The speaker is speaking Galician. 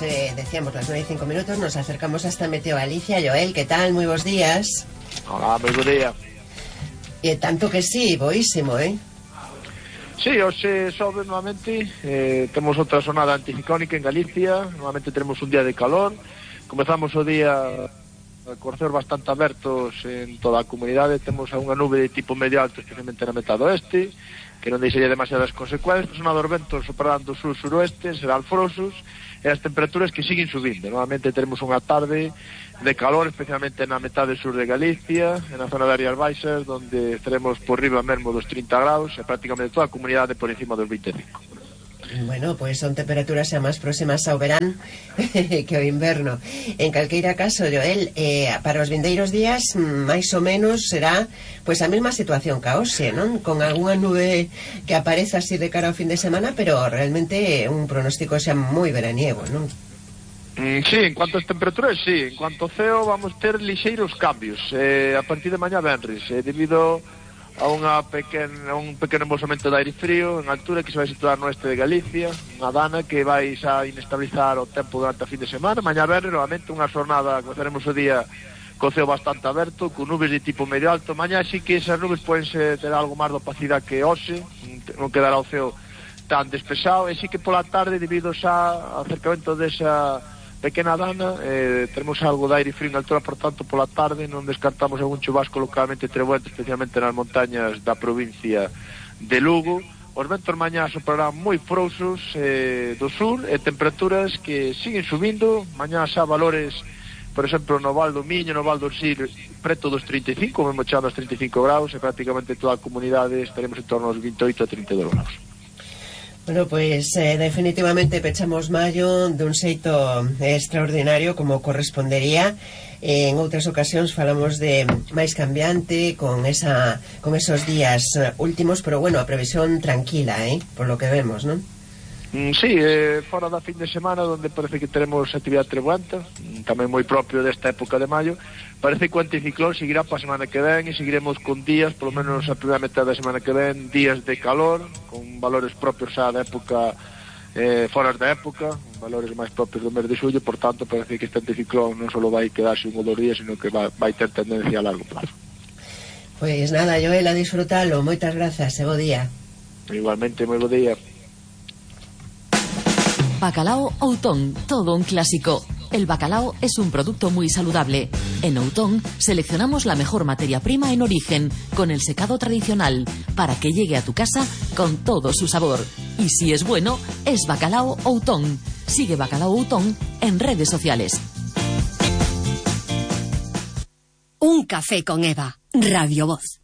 decíamos las 9:05, nos acercamos hasta Meteo Galicia. Joel, ¿qué tal? Muy buenos días. Hola, moi bo día. Tanto que sí, boísimo, Sí, hoxe sobe nuevamente, temos outra sonada anticiclónica en Galicia, nuevamente tenemos un día de calor, comezamos o día con ceos bastante abertos en toda a comunidade, temos unha nube de tipo medio alto, especialmente na metade oeste, que non deixaría demasiadas consecuencias, son dos ventos soprando do sur-suroeste, serán frosos, e as temperaturas que siguen subindo. Normalmente teremos unha tarde de calor, especialmente na metade sur de Galicia, na zona de Áreas Baixas, donde estaremos por riba mesmo dos 30 graus, e prácticamente toda a comunidade por encima dos 25. Bueno, pois son temperaturas xa máis próximas ao verán que ao inverno. En calqueira caso, Joel, para os vindeiros días, máis ou menos será pois a mesma situación que hoxe, non? Con algunha nube que apareza así de cara ao fin de semana, pero realmente un pronóstico xa moi veraniego, non? Sí, en cuanto ás temperaturas, sí. En cuanto ao ceo, vamos ter lixeiros cambios a partir de mañá venres, debido a un pequeno embolsamento de aire frío en altura que se vai situar no oeste de Galicia, unha dana que vai xa inestabilizar o tempo durante a fin de semana. Mañá venres, novamente, unha xornada, comezaremos o día co ceo bastante aberto, con nubes de tipo medio alto. Mañá sí que esas nubes poden ter algo máis de opacidade que hoxe, non quedará o ceo tan despexado, e sí que pola tarde, debido xa ao acercamento desa pequena dana, tenemos algo de aire frío en altura, por tanto, pola tarde non descartamos algún chubasco localmente trebuento, especialmente nas montañas da provincia de Lugo. Os ventos mañá soprarán moi frouxos do sur, e temperaturas que siguen subindo. Mañá xa valores, por exemplo, no Val do Miño, no Val do Sil, preto dos 35, mesmo chegando aos 35 graus, e prácticamente toda a comunidade estaremos en torno aos 28 a 32 graus. Bueno, pois definitivamente pechamos maio dun xeito extraordinario, como correspondería. En outras ocasións falamos de máis cambiante, con esos días últimos, pero bueno, a previsión tranquila, por lo que vemos, non? Sí, fora da fin de semana, donde parece que teremos actividade trebuenta, tamén moi propio desta época de maio. Parece que o anticiclón seguirá para a semana que ven, e seguiremos con días, polo menos a primeira metade da semana que ven, días de calor, con valores propios xa da época, fora da época, valores máis propios do mes de xullo. Por tanto, parece que este anticiclón non só vai quedarse un ou 2 días, sino que vai ter tendencia a largo plazo. Pois nada, Joel, a disfrutalo, moitas grazas, e bo día. Igualmente, moi bo día. Bacalao Outón, todo un clásico. El bacalao es un producto muy saludable. En Outón seleccionamos la mejor materia prima en origen, con el secado tradicional, para que llegue a tu casa con todo su sabor. Y si es bueno, es Bacalao Outón. Sigue Bacalao Outón en redes sociales. Un café con Eva, Radio Voz.